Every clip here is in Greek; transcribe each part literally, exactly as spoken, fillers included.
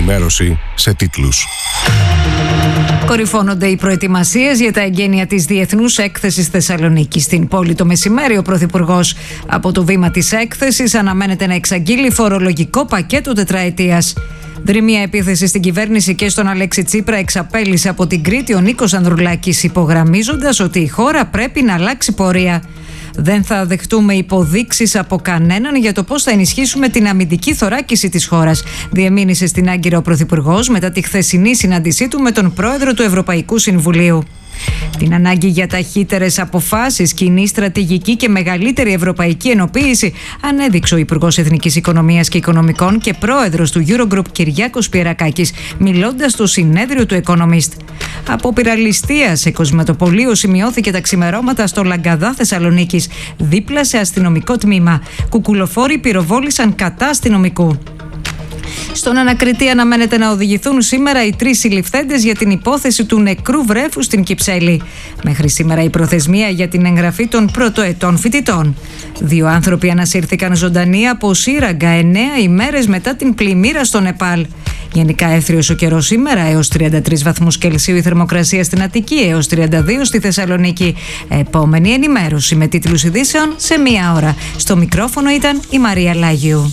ενημέρωση σε τίτλους. Κορυφώνονται οι προετοιμασίες για τα εγγένεια της Διεθνούς Έκθεσης Θεσσαλονίκη. Στην πόλη το μεσημέρι, ο Πρωθυπουργός από το βήμα της έκθεσης αναμένεται να εξαγγείλει φορολογικό πακέτο τετραετίας. Δρυμία επίθεση στην κυβέρνηση και στον Αλέξη Τσίπρα εξαπέλυσε από την Κρήτη ο Νίκος Ανδρουλάκης, υπογραμμίζοντας ότι η χώρα πρέπει να αλλάξει πορεία. Δεν θα δεχτούμε υποδείξεις από κανέναν για το πώς θα ενισχύσουμε την αμυντική θωράκιση της χώρας, διεμήνυσε στην Άγκυρα ο Πρωθυπουργός μετά τη χθεσινή συνάντησή του με τον πρόεδρο του Ευρωπαϊκού Συμβουλίου. Την ανάγκη για ταχύτερες αποφάσεις, κοινή στρατηγική και μεγαλύτερη ευρωπαϊκή ενοποίηση ανέδειξε ο Υπουργός Εθνικής Οικονομίας και Οικονομικών και πρόεδρος του Eurogroup Κυριάκος Πιερακάκης, μιλώντας στο συνέδριο του Economist. Απόπειρα ληστείας σε κοσμετοπωλείο σημειώθηκε τα ξημερώματα στο Λαγκαδά Θεσσαλονίκης, δίπλα σε αστυνομικό τμήμα. Κουκουλοφόροι πυροβόλησαν κατά αστυνομικού. Στον ανακριτή αναμένεται να οδηγηθούν σήμερα οι τρεις συλληφθέντες για την υπόθεση του νεκρού βρέφου στην Κυψέλη. Μέχρι σήμερα η προθεσμία για την εγγραφή των πρωτοετών φοιτητών. Δύο άνθρωποι ανασύρθηκαν ζωντανοί από σύραγγα εννέα ημέρες μετά την πλημμύρα στο Νεπάλ. Γενικά έθριος ο καιρός σήμερα, έως τριάντα τρεις βαθμούς Κελσίου η θερμοκρασία στην Αττική, έως τριάντα δύο στη Θεσσαλονίκη. Επόμενη ενημέρωση με τίτλους ειδήσεων σε μία ώρα. Στο μικρόφωνο ήταν η Μαρία Λάγιου.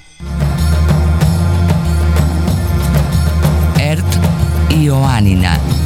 ΕΡΤ Ιωάννινα.